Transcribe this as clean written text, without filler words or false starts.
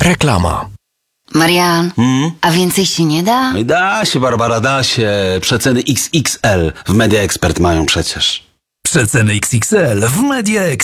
Reklama. Marian, a więcej się nie da? No i da się, Barbara, da się. Przeceny XXL w Media Expert mają przecież. Przeceny XXL w Media